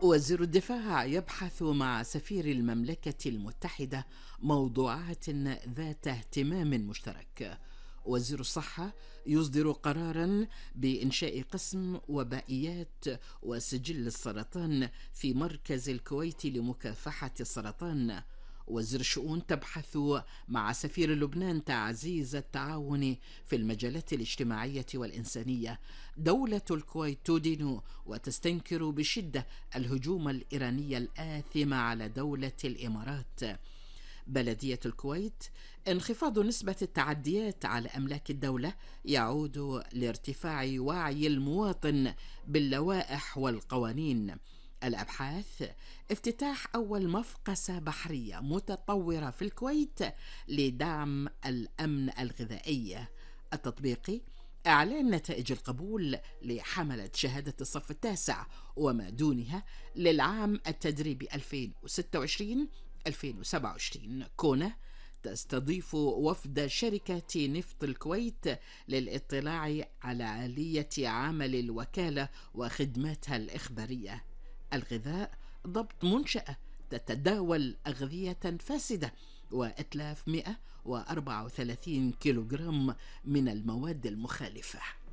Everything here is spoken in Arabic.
وزير الدفاع يبحث مع سفير المملكة المتحدة موضوعات ذات اهتمام مشترك. وزير الصحة يصدر قراراً بإنشاء قسم وبائيات وسجل السرطان في مركز الكويت لمكافحة السرطان. وزير الشؤون تبحث مع سفير لبنان تعزيز التعاون في المجالات الاجتماعية والإنسانية. دولة الكويت تدين وتستنكر بشدة الهجوم الإيراني الآثم على دولة الإمارات. بلدية الكويت: انخفاض نسبة التعديات على أملاك الدولة يعود لارتفاع وعي المواطن باللوائح والقوانين. الأبحاث: افتتاح أول مفقسة بحرية متطورة في الكويت لدعم الأمن الغذائي. التطبيقي: إعلان نتائج القبول لحملة شهادة الصف التاسع وما دونها للعام التدريبي 2026-2027. كونه تستضيف وفد شركة نفط الكويت للاطلاع على آلية عمل الوكالة وخدماتها الإخبارية. الغذاء: ضبط منشأة تتداول أغذية فاسدة وإتلاف 134 كيلوغرام من المواد المخالفة.